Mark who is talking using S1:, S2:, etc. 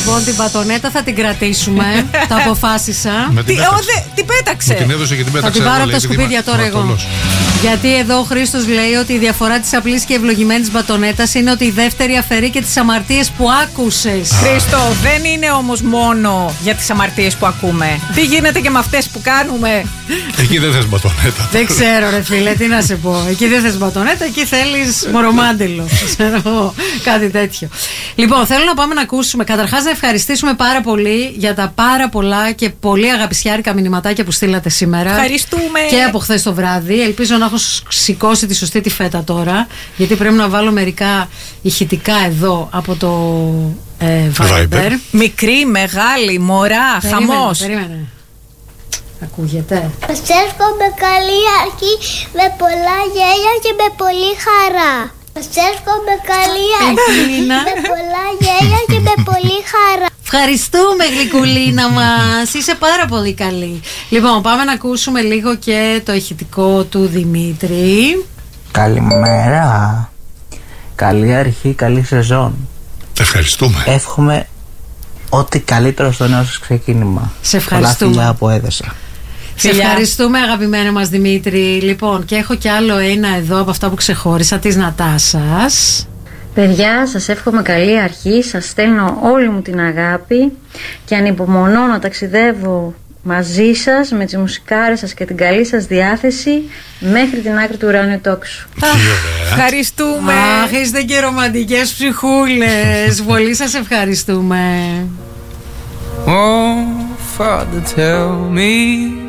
S1: Λοιπόν, την μπατονέτα θα την κρατήσουμε. Το αποφάσισα.
S2: Την πέταξε.
S3: Μου την έδωσε και την πέταξε.
S1: Θα την πάρω από τα σκουπίδια τώρα εγώ. Γιατί εδώ ο Χρήστος λέει ότι η διαφορά της απλής και ευλογημένης μπατονέτας είναι ότι η δεύτερη αφαιρεί και τις αμαρτίες που άκουσες.
S2: Χρήστο, δεν είναι όμως μόνο για τις αμαρτίες που ακούμε. Τι γίνεται και με αυτές που κάνουμε.
S3: Εκεί δεν θες μπατονέτα.
S1: Δεν ξέρω, ρε φίλε, τι να σε πω. Εκεί δεν θες μπατονέτα, εκεί θέλεις μορομάντιλο. Ξέρω, κάτι τέτοιο. Λοιπόν, θέλω να πάμε να ακούσουμε. Καταρχάς, να ευχαριστήσουμε πάρα πολύ για τα πάρα πολλά και πολύ αγαπησιάρικα μηνυματάκια που στείλατε σήμερα.
S2: Ευχαριστούμε.
S1: Και από χθες το βράδυ. Ελπίζω να έχω σηκώσει τη σωστή τη φέτα τώρα. Γιατί πρέπει να βάλω μερικά ηχητικά εδώ από το Viber.
S2: Μικρή, μεγάλη, μωρά, χαμός.
S1: Περίμενε. Ακούγεται.
S4: Σας εύχομαι καλή αρχή με πολλά γέλια και με πολύ χαρά. Σας εύχομαι καλή αρχή με πολλά γέλια και με πολύ χαρά.
S1: Ευχαριστούμε, γλυκουλίνα μας. Είσαι πάρα πολύ καλή. Λοιπόν, πάμε να ακούσουμε λίγο και το ηχητικό του Δημήτρη.
S5: Καλημέρα. Καλή αρχή, καλή σεζόν.
S3: Ευχαριστούμε.
S5: Εύχομαι ό,τι καλύτερο στο νέο σας ξεκίνημα.
S1: Σε ευχαριστούμε.
S5: Πολλά φιλιά από Έδεσα.
S1: Σε ευχαριστούμε, αγαπημένο μας Δημήτρη. Λοιπόν, και έχω κι άλλο ένα εδώ από αυτά που ξεχώρισα, της Νατάσας.
S6: Παιδιά, σας εύχομαι καλή αρχή, σας στέλνω όλη μου την αγάπη και ανυπομονώ να ταξιδεύω μαζί σας με τις μουσικάρες σας και την καλή σας διάθεση μέχρι την άκρη του ουράνιου τόξου.
S2: Ευχαριστούμε.
S1: Αχ, είστε και ρομαντικές ψυχούλες. Πολύ σας ευχαριστούμε.
S7: Oh, Father, tell me